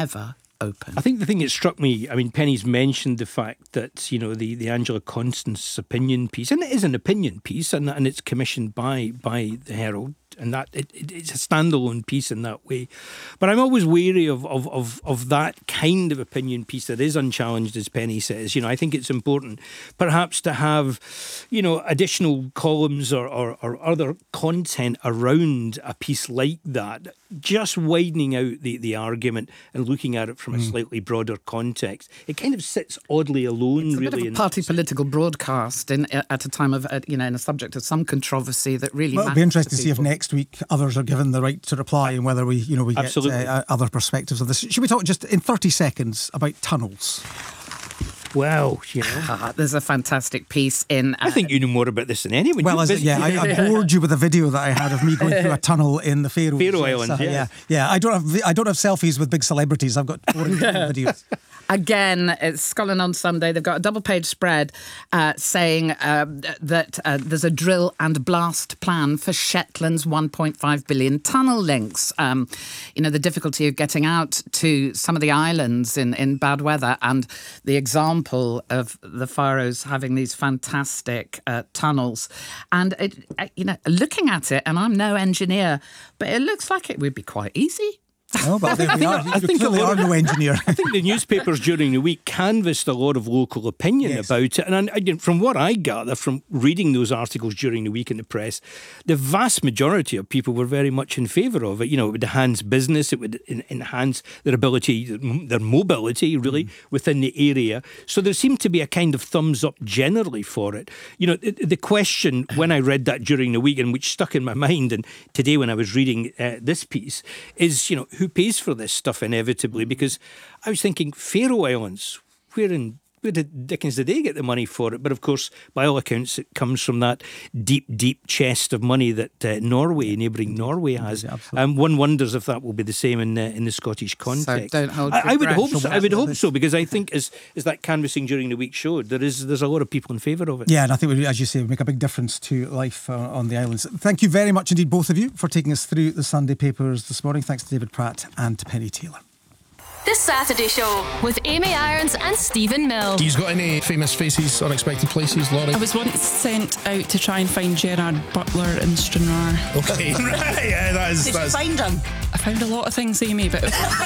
ever open. I think the thing that struck me, I mean, Penny's mentioned the fact that, you know, the Angela Constance opinion piece, and it is an opinion piece, and it's commissioned by the Herald, and that it's a standalone piece in that way. But I'm always wary of that kind of opinion piece that is unchallenged, as Penny says. You know, I think it's important perhaps to have, you know, additional columns or other content around a piece like that, just widening out the argument and looking at it from a slightly broader context. It kind of sits oddly alone, it's a really. Bit of a party political broadcast at a time of, in a subject of some controversy that really matters. It'll be interesting to see if next week others are given the right to reply and whether we get other perspectives of this. Should we talk just in 30 seconds about tunnels? Well, you know, there's a fantastic piece in. I think you know more about this than anyone. Well, I bored you with a video that I had of me going through a tunnel in the Faroe Islands. Yeah. I don't have selfies with big celebrities. I've got boring videos. Again, it's Scotland on Sunday. They've got a double-page spread saying that there's a drill and blast plan for Shetland's 1.5 billion tunnel links. The difficulty of getting out to some of the islands in bad weather, and the example of the Faroes having these fantastic tunnels. And, looking at it, and I'm no engineer, but it looks like it would be quite easy. Oh, but there we are. I think clearly are no engineer. I think the newspapers during the week canvassed a lot of local opinion about it. And from what I gather from reading those articles during the week in the press, the vast majority of people were very much in favour of it. You know, it would enhance business, it would enhance their ability, their mobility, really, within the area. So there seemed to be a kind of thumbs up generally for it. You know, the question, when I read that during the week, and which stuck in my mind, and today when I was reading this piece, is, you know, who pays for this stuff inevitably? Because I was thinking, Faroe Islands, where the dickens did they get the money for it? But of course, by all accounts, it comes from that deep chest of money that neighbouring Norway has. One wonders if that will be the same in the Scottish context. So don't hold I would hope so. I would hope so, because I think as that canvassing during the week showed, there's a lot of people in favour of it. Yeah, and I think, as you say, it would make a big difference to life on the islands. Thank you very much indeed, both of you, for taking us through the Sunday papers this morning. Thanks to David Pratt and to Penny Taylor. The Saturday Show with Amy Irons and Stephen Mill. Do you got any famous faces, unexpected places, Laurie? I was once sent out to try and find Gerard Butler in Stranraer. Okay, right, yeah, that is. Did you find him? I found a lot of things, Amy, but...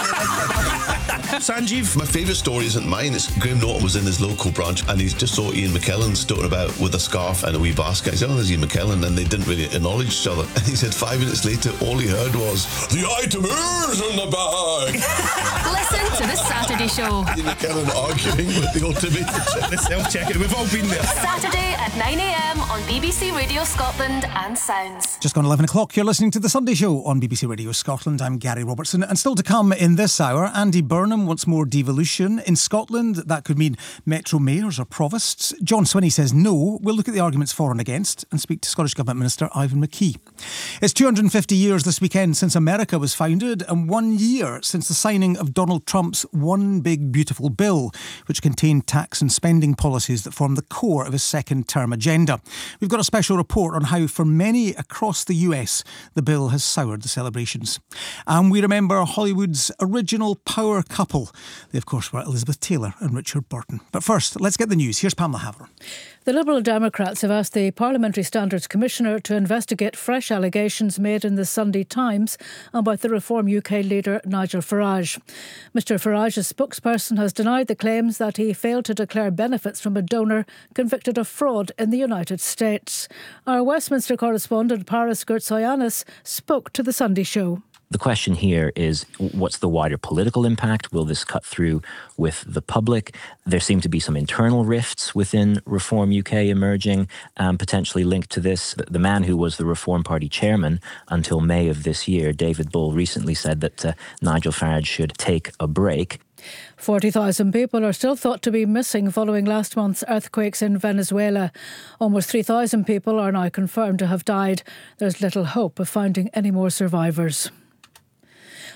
Sanjeev? My favourite story isn't mine. It's Graham Norton was in his local branch and he just saw Ian McKellen stoating about with a scarf and a wee basket. He said, "Oh, there's Ian McKellen," and they didn't really acknowledge each other. And he said 5 minutes later, all he heard was, "The item is in the bag." Listen to The Saturday Show. Ian McKellen arguing with the automated check. The self-checking. We've all been there. Saturday at 9 a.m. on BBC Radio Scotland and Sounds. Just gone 11 o'clock. You're listening to The Sunday Show on BBC Radio Scotland. I'm Gary Robertson. And still to come in this hour, Andy Burnham wants more devolution. In Scotland, that could mean metro mayors or provosts. John Swinney says no. We'll look at the arguments for and against and speak to Scottish Government Minister Ivan McKee. It's 250 years this weekend since America was founded, and 1 year since the signing of Donald Trump's One Big Beautiful Bill, which contained tax and spending policies that form the core of his second-term agenda. We've got a special report on how, for many across the US, the bill has soured the celebrations. And we remember Hollywood's original power couple. They, of course, were Elizabeth Taylor and Richard Burton. But first, let's get the news. Here's Pamela Haver. The Liberal Democrats have asked the Parliamentary Standards Commissioner to investigate fresh allegations made in the Sunday Times about the Reform UK leader Nigel Farage. Mr Farage's spokesperson has denied the claims that he failed to declare benefits from a donor convicted of fraud in the United States. Our Westminster correspondent Paris Gertsoyanis spoke to the Sunday Show. The question here is, what's the wider political impact? Will this cut through with the public? There seem to be some internal rifts within Reform UK emerging, potentially linked to this. The man who was the Reform Party chairman until May of this year, David Bull, recently said that Nigel Farage should take a break. 40,000 people are still thought to be missing following last month's earthquakes in Venezuela. Almost 3,000 people are now confirmed to have died. There's little hope of finding any more survivors.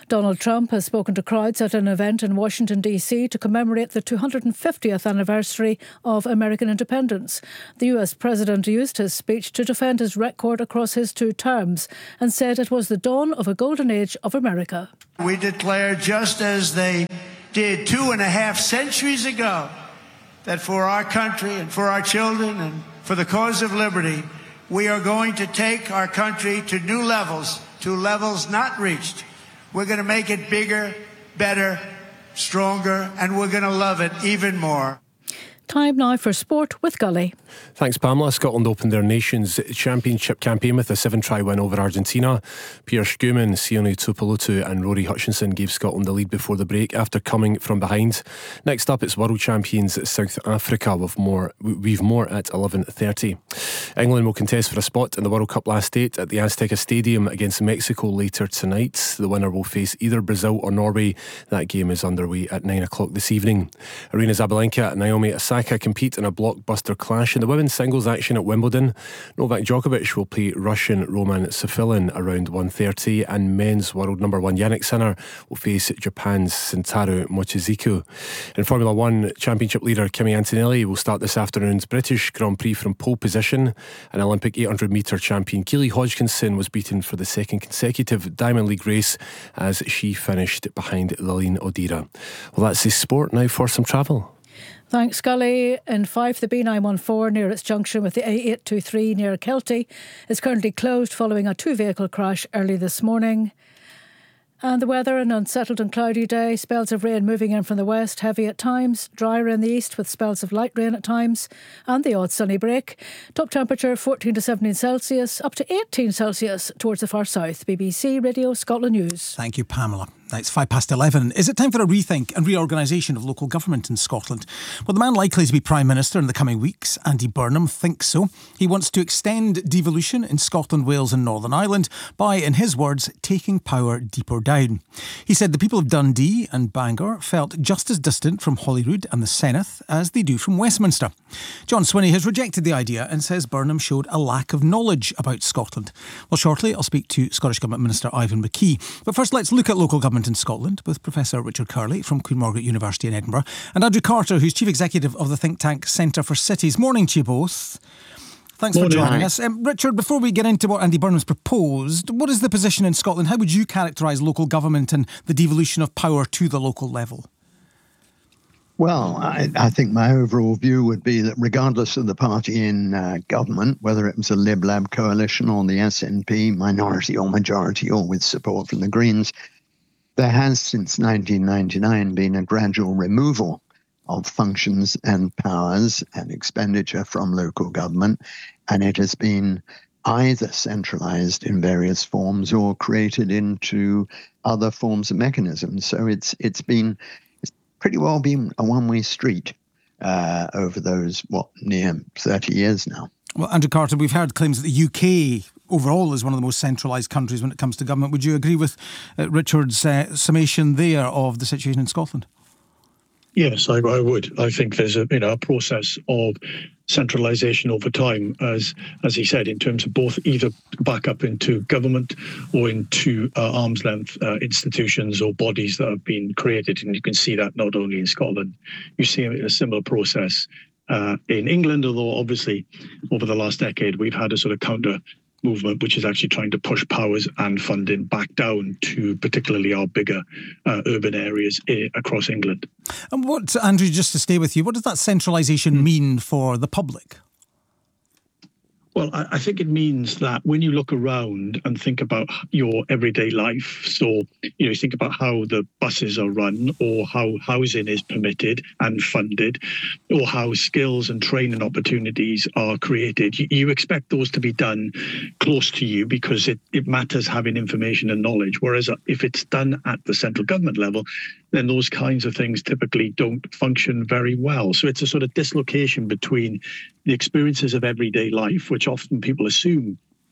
Donald Trump has spoken to crowds at an event in Washington, D.C. to commemorate the 250th anniversary of American independence. The US president used his speech to defend his record across his 2 terms and said it was the dawn of a golden age of America. We declare, just as they did 2.5 centuries ago, that for our country and for our children and for the cause of liberty, we are going to take our country to new levels, to levels not reached. We're going to make it bigger, better, stronger, and we're going to love it even more. Time now for sport with Gully. Thanks, Pamela. Scotland opened their Nations Championship campaign with a 7-try win over Argentina. Pierre Schoeman, Sione Tuipulotu and Rory Hutchinson gave Scotland the lead before the break after coming from behind. Next up, it's World Champions South Africa. We've more at 11:30. England will contest for a spot in the World Cup last 8 at the Azteca Stadium against Mexico later tonight. The winner will face either Brazil or Norway. That game is underway at 9 o'clock this evening. Aryna Sabalenka and Naomi Osaka compete in a blockbuster clash in the women's singles action at Wimbledon. Novak Djokovic will play Russian Roman Safilin around 1:30, and men's world number 1 Jannik Sinner will face Japan's Shintaro Mochizuki. In Formula 1, Championship leader Kimi Antonelli will start this afternoon's British Grand Prix from pole position, and Olympic 800-metre champion Keely Hodgkinson was beaten for the second consecutive Diamond League race as she finished behind Lillian Odira. Well, that's the sport. Now for some travel. Thanks, Scully. In Fife, the B914 near its junction with the A823 near Kelty is currently closed following a 2-vehicle crash early this morning. And the weather, an unsettled and cloudy day, spells of rain moving in from the west, heavy at times, drier in the east with spells of light rain at times, and the odd sunny break. Top temperature 14 to 17 Celsius, up to 18 Celsius towards the far south. BBC Radio Scotland News. Thank you, Pamela. Now it's 11:05. Is it time for a rethink and reorganisation of local government in Scotland? Well, the man likely to be Prime Minister in the coming weeks, Andy Burnham, thinks so. He wants to extend devolution in Scotland, Wales and Northern Ireland by, in his words, taking power deeper down. He said the people of Dundee and Bangor felt just as distant from Holyrood and the Senedd as they do from Westminster. John Swinney has rejected the idea and says Burnham showed a lack of knowledge about Scotland. Well, shortly I'll speak to Scottish Government Minister Ivan McKee. But first, let's look at local government in Scotland with Professor Richard Curley from Queen Margaret University in Edinburgh and Andrew Carter, who's Chief Executive of the think tank Centre for Cities. Morning to you both. Thanks for joining us. Richard, before we get into what Andy Burnham's proposed, what is the position in Scotland? How would you characterise local government and the devolution of power to the local level? Well, I think my overall view would be that regardless of the party in government, whether it was a Lib Lab coalition or the SNP, minority or majority, or with support from the Greens, there has since 1999 been a gradual removal of functions and powers and expenditure from local government, and it has been either centralised in various forms or created into other forms of mechanisms. So it's pretty well been a one-way street over those, near 30 years now. Well, Andrew Carter, we've heard claims that the UK overall is one of the most centralised countries when it comes to government. Would you agree with Richard's summation there of the situation in Scotland? Yes, I would. I think there's a process of centralisation over time, as he said, in terms of both either back up into government or into arm's length institutions or bodies that have been created. And you can see that not only in Scotland, you see a similar process in England, although obviously over the last decade we've had a sort of counter movement which is actually trying to push powers and funding back down to particularly our bigger urban areas across England. And what, Andrew, just to stay with you, what does that centralisation mean for the public? Well, I think it means that when you look around and think about your everyday life, so, you think about how the buses are run or how housing is permitted and funded or how skills and training opportunities are created, you expect those to be done close to you because it matters having information and knowledge. Whereas if it's done at the central government level, then those kinds of things typically don't function very well. So it's a sort of dislocation between the experiences of everyday life, which often people assume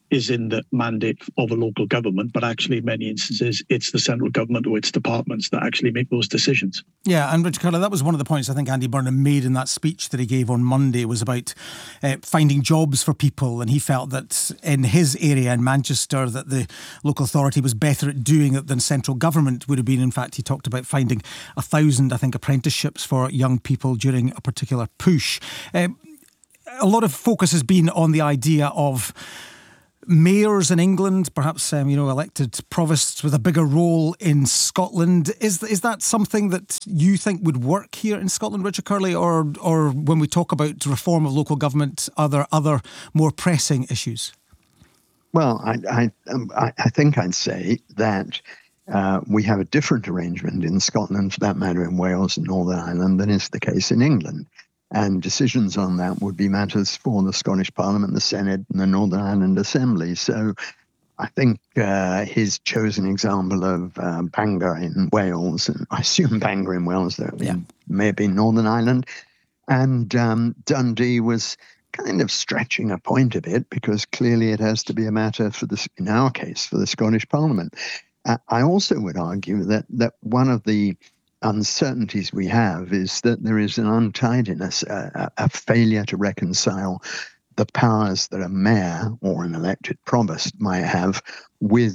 is in the mandate of a local government, but actually in many instances it's the central government or its departments that actually make those decisions. Yeah, and Richard Curley, that was one of the points I think Andy Burnham made in that speech that he gave on Monday, was about finding jobs for people, and he felt that in his area in Manchester that the local authority was better at doing it than central government would have been. In fact, he talked about finding 1,000, I think, apprenticeships for young people during a particular push. A lot of focus has been on the idea of mayors in England, perhaps elected provosts with a bigger role in Scotland. Is that something that you think would work here in Scotland, Richard Curley, or when we talk about reform of local government, are there other more pressing issues? Well, I think I'd say that we have a different arrangement in Scotland, for that matter, in Wales and Northern Ireland, than is the case in England. And decisions on that would be matters for the Scottish Parliament, the Senate, and the Northern Ireland Assembly. So I think his chosen example of Bangor in Wales, and I assume Bangor in Wales, though it may have been Northern Ireland, and Dundee was kind of stretching a point a bit, because clearly it has to be a matter for in our case, for the Scottish Parliament. I also would argue that one of the uncertainties we have is that there is an untidiness, a failure to reconcile the powers that a mayor or an elected provost might have with